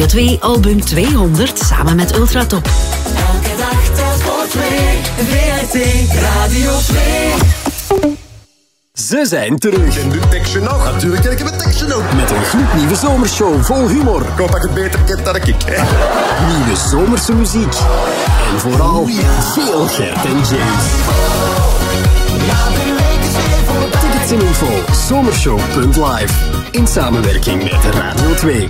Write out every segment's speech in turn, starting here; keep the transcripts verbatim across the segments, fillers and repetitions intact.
Radio twee album tweehonderd samen met Ultratop. Elke dag telt voor twee. V R T Radio twee. Ze zijn terug. Ken de tekstje nog? Natuurlijk ken ik het tekstje nog. Met een gloednieuwe zomershow vol humor. Ik hoop dat je het beter kent dan ik. Nieuwe zomerse muziek. En vooral oh, ja. veel Gert en James. Tickets en info zomershow punt live. In samenwerking met Radio twee.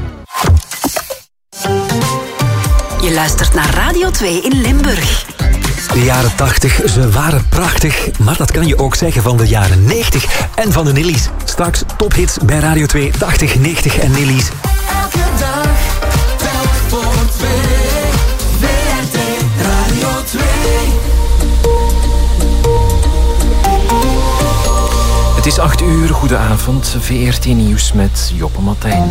Je luistert naar Radio twee in Limburg. De jaren tachtig, ze waren prachtig, maar dat kan je ook zeggen van de jaren negentig en van de Nillies. Straks tophits bij Radio twee, tachtig, negentig en Nillies. Elke dag telt voor twee. V R T Radio twee. Het is acht uur, goedenavond, V R T Nieuws met Joppe Martijn.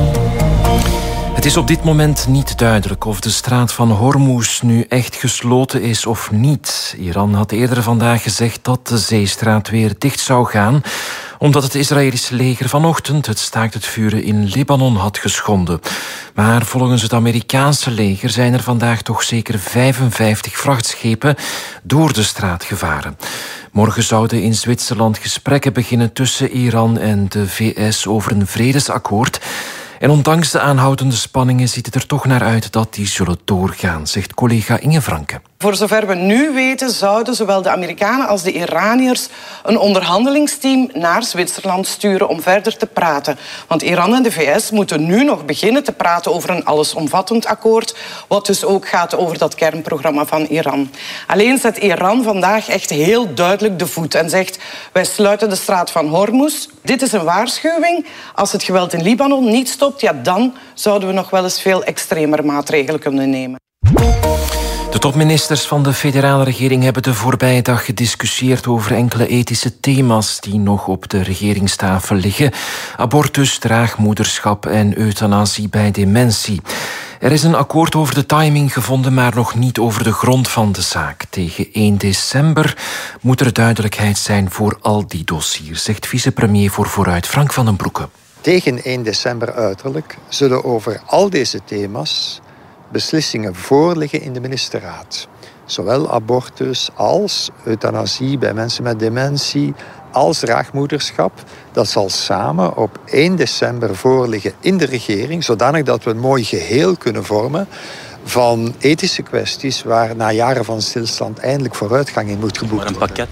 Het is op dit moment niet duidelijk of de straat van Hormuz nu echt gesloten is of niet. Iran had eerder vandaag gezegd dat de zeestraat weer dicht zou gaan, omdat het Israëlische leger vanochtend het staakt het vuren in Libanon had geschonden. Maar volgens het Amerikaanse leger zijn er vandaag toch zeker vijfenvijftig vrachtschepen door de straat gevaren. Morgen zouden in Zwitserland gesprekken beginnen tussen Iran en de V S over een vredesakkoord. En ondanks de aanhoudende spanningen ziet het er toch naar uit dat die zullen doorgaan, zegt collega Inge Franke. Voor zover we nu weten zouden zowel de Amerikanen als de Iraniërs een onderhandelingsteam naar Zwitserland sturen om verder te praten. Want Iran en de V S moeten nu nog beginnen te praten over een allesomvattend akkoord, wat dus ook gaat over dat kernprogramma van Iran. Alleen zet Iran vandaag echt heel duidelijk de voet en zegt: wij sluiten de straat van Hormuz. Dit is een waarschuwing. Als het geweld in Libanon niet stopt, ja, dan zouden we nog wel eens veel extremer maatregelen kunnen nemen. De topministers van de federale regering hebben de voorbije dag gediscussieerd over enkele ethische thema's die nog op de regeringstafel liggen. Abortus, draagmoederschap en euthanasie bij dementie. Er is een akkoord over de timing gevonden, maar nog niet over de grond van de zaak. Tegen één december moet er duidelijkheid zijn voor al die dossiers, zegt vicepremier voor Vooruit Frank van den Broeke. Tegen één december uiterlijk zullen over al deze thema's beslissingen voorliggen in de ministerraad. Zowel abortus als euthanasie bij mensen met dementie, als draagmoederschap. Dat zal samen op één december voorliggen in de regering, zodanig dat we een mooi geheel kunnen vormen van ethische kwesties waar na jaren van stilstand eindelijk vooruitgang in moet geboekt worden.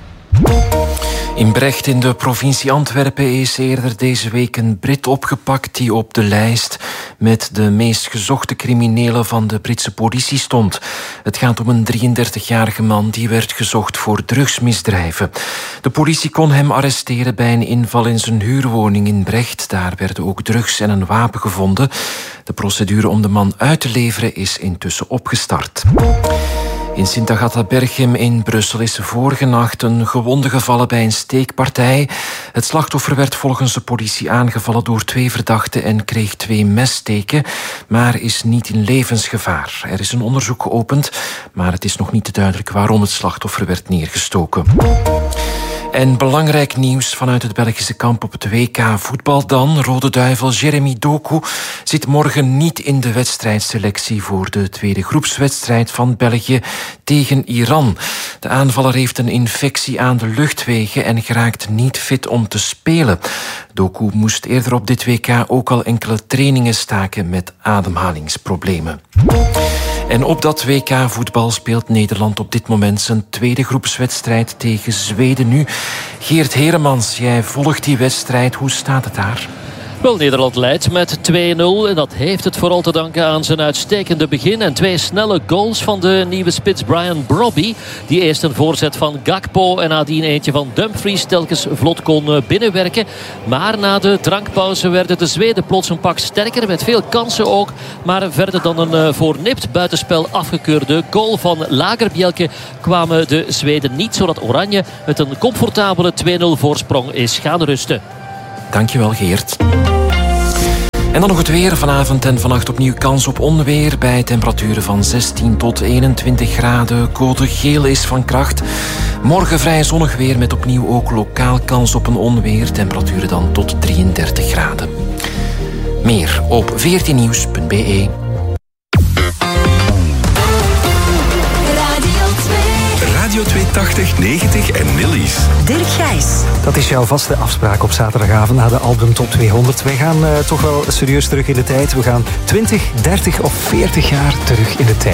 In Brecht in de provincie Antwerpen is eerder deze week een Brit opgepakt die op de lijst met de meest gezochte criminelen van de Britse politie stond. Het gaat om een drieëndertigjarige man die werd gezocht voor drugsmisdrijven. De politie kon hem arresteren bij een inval in zijn huurwoning in Brecht. Daar werden ook drugs en een wapen gevonden. De procedure om de man uit te leveren is intussen opgestart. In Sint-Agatha-Berchem in Brussel is vorige nacht een gewonde gevallen bij een steekpartij. Het slachtoffer werd volgens de politie aangevallen door twee verdachten en kreeg twee messteken, maar is niet in levensgevaar. Er is een onderzoek geopend, maar het is nog niet duidelijk waarom het slachtoffer werd neergestoken. En belangrijk nieuws vanuit het Belgische kamp op het W K voetbal dan. Rode Duivel Jeremy Doku zit morgen niet in de wedstrijdselectie voor de tweede groepswedstrijd van België tegen Iran. De aanvaller heeft een infectie aan de luchtwegen en geraakt niet fit om te spelen. Doku moest eerder op dit W K ook al enkele trainingen staken met ademhalingsproblemen. En op dat W K voetbal speelt Nederland op dit moment zijn tweede groepswedstrijd tegen Zweden nu. Geert Heremans, jij volgt die wedstrijd. Hoe staat het daar? Wel, Nederland leidt met twee nul en dat heeft het vooral te danken aan zijn uitstekende begin en twee snelle goals van de nieuwe spits Brian Brobby, die eerst een voorzet van Gakpo en nadien eentje van Dumfries telkens vlot kon binnenwerken. Maar na de drankpauze werden de Zweden plots een pak sterker met veel kansen ook, maar verder dan een voor nipt buitenspel afgekeurde goal van Lagerbielke kwamen de Zweden niet, zodat Oranje met een comfortabele twee nul voorsprong is gaan rusten. Dankjewel, Geert. En dan nog het weer. Vanavond en vannacht opnieuw kans op onweer bij temperaturen van zestien tot eenentwintig graden. Code geel is van kracht. Morgen vrij zonnig weer met opnieuw ook lokaal kans op een onweer. Temperaturen dan tot drieëndertig graden. Meer op veertien nieuws punt be. Radio twee tachtig, negentig en Nillies. Dirk Gijs. Dat is jouw vaste afspraak op zaterdagavond na de album Top tweehonderd. Wij gaan uh, toch wel serieus terug in de tijd. We gaan twintig, dertig of veertig jaar terug in de tijd.